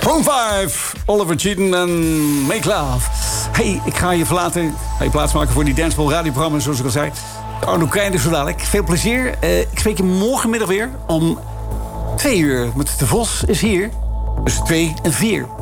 From 5, Oliver Cheaton en Make Love. Hey, ik ga je verlaten. Ga je plaatsmaken voor die Danceball radioprogramma, zoals ik al zei. Arno Krijn is zo dadelijk. Veel plezier. Ik spreek je morgenmiddag weer om 2 uur. Met de Vos is hier tussen 2 en 4.